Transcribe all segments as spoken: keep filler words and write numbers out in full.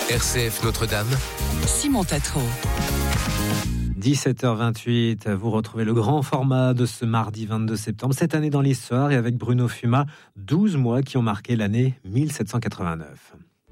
R C F Notre-Dame, Simon Tatro. dix-sept heures vingt-huit, vous retrouvez le grand format de ce mardi vingt-deux septembre, cette année dans l'histoire, et avec Bruno Fuma, douze mois qui ont marqué l'année mille sept cent quatre-vingt-neuf.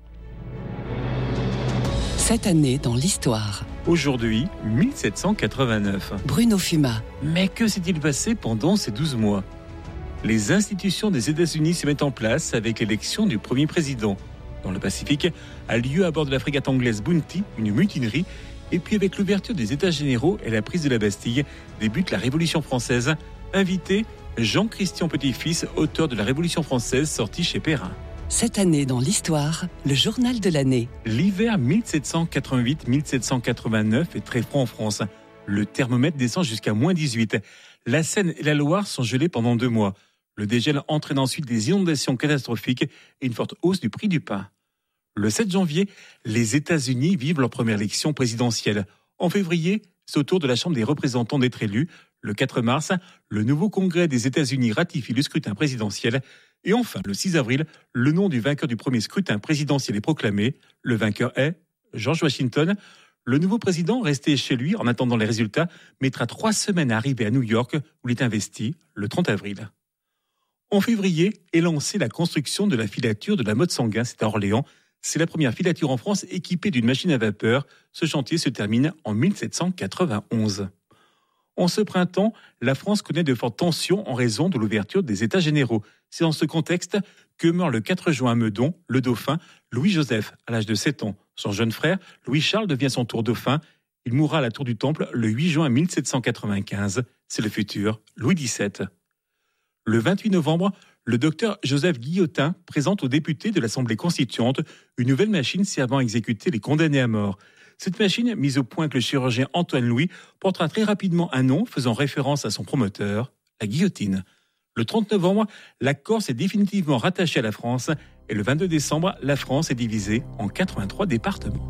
Cette année dans l'histoire. Aujourd'hui, mille sept cent quatre-vingt-neuf. Bruno Fuma. Mais que s'est-il passé pendant ces douze mois ? Les institutions des États-Unis se mettent en place avec l'élection du premier président. Dans le Pacifique, a lieu à bord de la frégate anglaise Bounty une mutinerie. Et puis avec l'ouverture des États généraux et la prise de la Bastille, débute la Révolution française. Invité, Jean-Christian Petit-Fils, auteur de la Révolution française, sorti chez Perrin. Cette année dans l'histoire, le journal de l'année. L'hiver mille sept cent quatre-vingt-huit mille sept cent quatre-vingt-neuf est très froid en France. Le thermomètre descend jusqu'à moins dix-huit. La Seine et la Loire sont gelées pendant deux mois. Le dégel entraîne ensuite des inondations catastrophiques et une forte hausse du prix du pain. Le sept janvier, les États-Unis vivent leur première élection présidentielle. En février, c'est au tour de la Chambre des représentants d'être élu. Le quatre mars, le nouveau Congrès des États-Unis ratifie le scrutin présidentiel. Et enfin, le six avril, le nom du vainqueur du premier scrutin présidentiel est proclamé. Le vainqueur est George Washington. Le nouveau président, resté chez lui en attendant les résultats, mettra trois semaines à arriver à New York, où il est investi le trente avril. En février est lancée la construction de la filature de la Motte Sanguin, c'est à Orléans. C'est la première filature en France équipée d'une machine à vapeur. Ce chantier se termine en mille sept cent quatre-vingt-onze. En ce printemps, la France connaît de fortes tensions en raison de l'ouverture des États généraux. C'est dans ce contexte que meurt le quatre juin à Meudon, le dauphin Louis-Joseph, à l'âge de sept ans. Son jeune frère, Louis-Charles, devient son tour dauphin. Il mourra à la Tour du Temple le huit juin mille sept cent quatre-vingt-quinze. C'est le futur Louis dix-sept. Le vingt-huit novembre, le docteur Joseph Guillotin présente aux députés de l'Assemblée constituante une nouvelle machine servant à exécuter les condamnés à mort. Cette machine, mise au point avec le chirurgien Antoine Louis, portera très rapidement un nom faisant référence à son promoteur, la guillotine. Le trente novembre, la Corse est définitivement rattachée à la France et le vingt-deux décembre, la France est divisée en quatre-vingt-trois départements.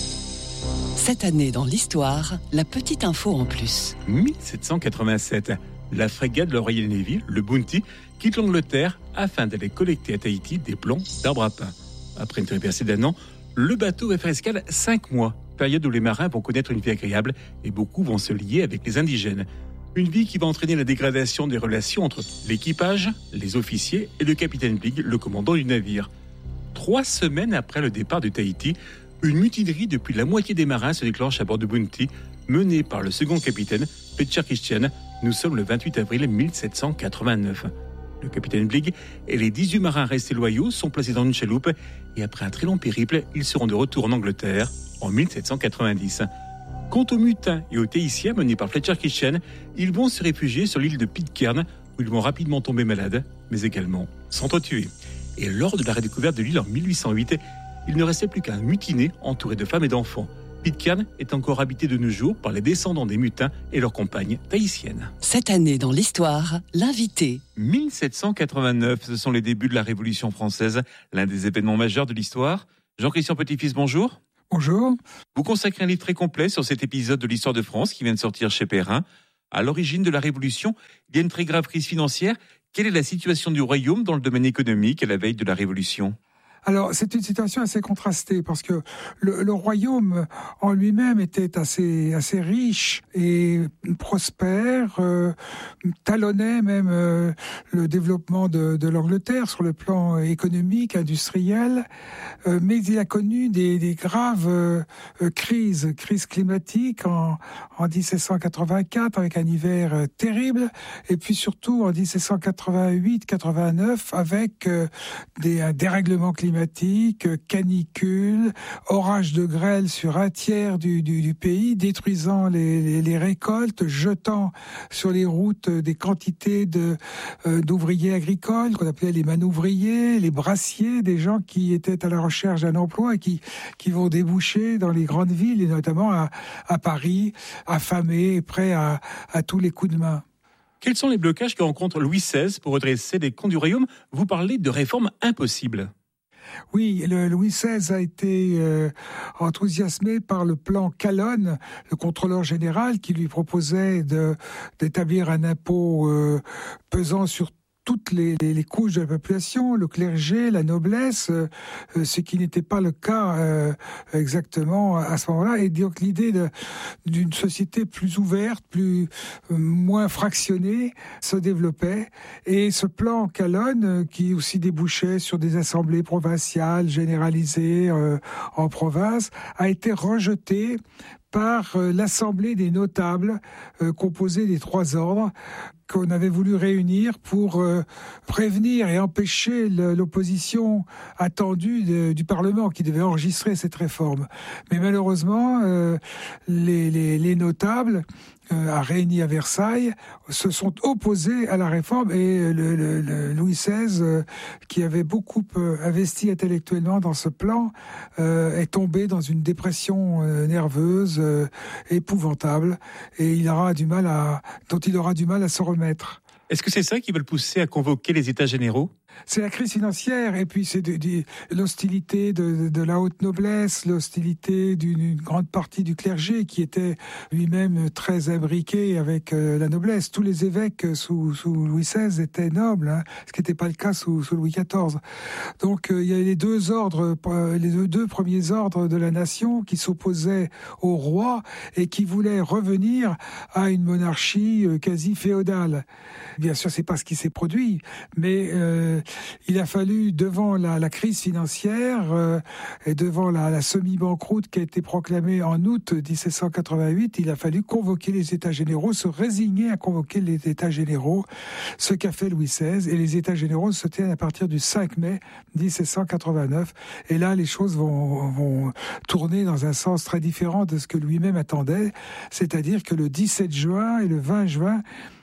Cette année dans l'histoire, la petite info en plus. mille sept cent quatre-vingt-sept. La frégate de la Royal Navy, le Bounty, quitte l'Angleterre afin d'aller collecter à Tahiti des plants d'arbres à pain. Après une traversée d'un an, le bateau va faire escale cinq mois, période où les marins vont connaître une vie agréable et beaucoup vont se lier avec les indigènes. Une vie qui va entraîner la dégradation des relations entre l'équipage, les officiers et le capitaine Bligh, le commandant du navire. Trois semaines après le départ de Tahiti, une mutinerie depuis la moitié des marins se déclenche à bord de Bounty, menée par le second capitaine, Peter Christian. Nous sommes le vingt-huit avril mille sept cent quatre-vingt-neuf. Le capitaine Bligh et les dix-huit marins restés loyaux sont placés dans une chaloupe et après un très long périple, ils seront de retour en Angleterre en mille sept cent quatre-vingt-dix. Quant aux mutins et aux Tahitiens menés par Fletcher Christian, ils vont se réfugier sur l'île de Pitcairn où ils vont rapidement tomber malades, mais également s'entretuer. Et lors de la redécouverte de l'île en mille huit cent huit, il ne restait plus qu'un mutiné entouré de femmes et d'enfants. Pitcairn est encore habité de nos jours par les descendants des mutins et leurs compagnes tahitiennes. Cette année dans l'histoire, l'invité. mille sept cent quatre-vingt-neuf, ce sont les débuts de la Révolution française, l'un des événements majeurs de l'histoire. Jean-Christian Petit-Fils, bonjour. Bonjour. Vous consacrez un livre très complet sur cet épisode de l'histoire de France qui vient de sortir chez Perrin. À l'origine de la Révolution, il y a une très grave crise financière. Quelle est la situation du royaume dans le domaine économique à la veille de la Révolution ? Alors, c'est une situation assez contrastée parce que le, le royaume en lui-même était assez assez riche et prospère, euh, talonnait même euh, le développement de, de l'Angleterre sur le plan économique, industriel, euh, mais il a connu des, des graves euh, crises, crises climatiques en, en dix-sept cent quatre-vingt-quatre avec un hiver euh, terrible, et puis surtout en dix-sept cent quatre-vingt-huit quatre-vingt-neuf avec euh, des un dérèglement climatique. Canicule, orage de grêle sur un tiers du, du, du pays, détruisant les, les, les récoltes, jetant sur les routes des quantités de, euh, d'ouvriers agricoles, qu'on appelait les manouvriers, les brassiers, des gens qui étaient à la recherche d'un emploi et qui, qui vont déboucher dans les grandes villes, et notamment à, à Paris, affamés, prêts à, à tous les coups de main. Quels sont les blocages que rencontre Louis seize pour redresser les comptes du royaume ? Vous parlez de réformes impossibles. Oui, le Louis seize a été euh, enthousiasmé par le plan Calonne, le contrôleur général, qui lui proposait de, d'établir un impôt euh, pesant sur toutes les, les, les couches de la population, le clergé, la noblesse, euh, ce qui n'était pas le cas euh, exactement à ce moment-là. Et donc l'idée de, d'une société plus ouverte, plus euh, moins fractionnée, se développait. Et ce plan Calonne, euh, qui aussi débouchait sur des assemblées provinciales généralisées euh, en province, a été rejeté par euh, l'Assemblée des notables, euh, composée des trois ordres, qu'on avait voulu réunir pour euh, prévenir et empêcher le, l'opposition attendue de, du Parlement qui devait enregistrer cette réforme. Mais malheureusement, euh, les, les, les notables, euh, à réunis à Versailles, se sont opposés à la réforme et le, le, le Louis seize, euh, qui avait beaucoup euh, investi intellectuellement dans ce plan, euh, est tombé dans une dépression euh, nerveuse euh, épouvantable et il aura du mal à, dont il aura du mal à se remettre. Est-ce que c'est ça qui va le pousser à convoquer les États généraux ? C'est la crise financière et puis c'est de, de, l'hostilité de, de la haute noblesse, l'hostilité d'une grande partie du clergé qui était lui-même très imbriqué avec euh, la noblesse. Tous les évêques sous, sous Louis seize étaient nobles, hein, ce qui n'était pas le cas sous, sous Louis quatorze. Donc euh, il y a les deux ordres, les deux, deux premiers ordres de la nation qui s'opposaient au roi et qui voulaient revenir à une monarchie euh, quasi féodale. Bien sûr, c'est pas ce qui s'est produit, mais euh, il a fallu, devant la, la crise financière euh, et devant la, la semi-banqueroute qui a été proclamée en août dix-sept cent quatre-vingt-huit, il a fallu convoquer les États généraux, se résigner à convoquer les États généraux, ce qu'a fait Louis seize. Et les États généraux se tiennent à partir du cinq mai dix-sept cent quatre-vingt-neuf. Et là, les choses vont, vont tourner dans un sens très différent de ce que lui-même attendait, c'est-à-dire que le dix-sept juin et le vingt juin,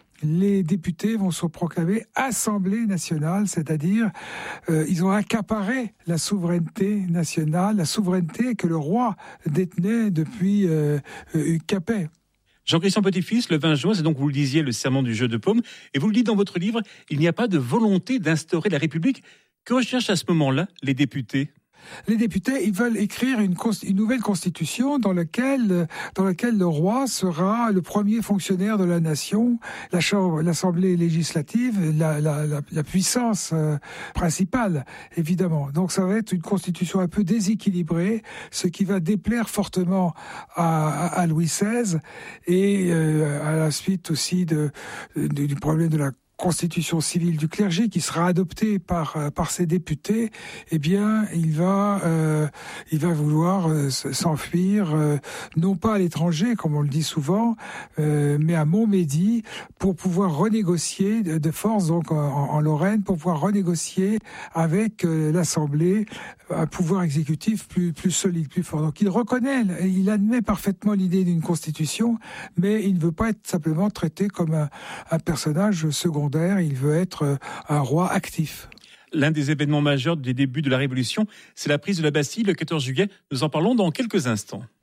les députés vont se proclamer Assemblée nationale, c'est-à-dire euh, ils ont accaparé la souveraineté nationale, la souveraineté que le roi détenait depuis euh, euh, Capet. Jean-Christian Petit-Fils, le vingt juin, c'est donc, vous le disiez, le serment du jeu de paume, et vous le dites dans votre livre, il n'y a pas de volonté d'instaurer la République. Que recherchent à ce moment-là les députés ? Les députés, ils veulent écrire une, une nouvelle constitution dans laquelle, dans laquelle le roi sera le premier fonctionnaire de la nation, la chambre, l'assemblée législative, la, la, la, la puissance euh, principale, évidemment. Donc ça va être une constitution un peu déséquilibrée, ce qui va déplaire fortement à, à, à Louis seize et euh, à la suite aussi de, de, du problème de la constitution civile du clergé qui sera adoptée par par ses députés, eh bien, il va euh, il va vouloir euh, s'enfuir, euh, non pas à l'étranger comme on le dit souvent, euh, mais à Montmédy pour pouvoir renégocier de, de force donc en, en Lorraine pour pouvoir renégocier avec euh, l'Assemblée un pouvoir exécutif plus plus solide, plus fort. Donc il reconnaît, il admet parfaitement l'idée d'une constitution, mais il ne veut pas être simplement traité comme un, un personnage secondaire. Il veut être un roi actif. L'un des événements majeurs des débuts de la Révolution, c'est la prise de la Bastille le quatorze juillet. Nous en parlons dans quelques instants.